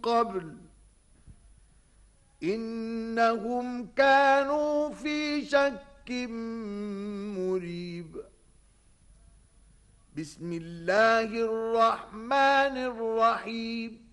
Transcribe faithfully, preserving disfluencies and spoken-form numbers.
قبل إنهم كانوا في شك مريب. بسم الله الرحمن الرحيم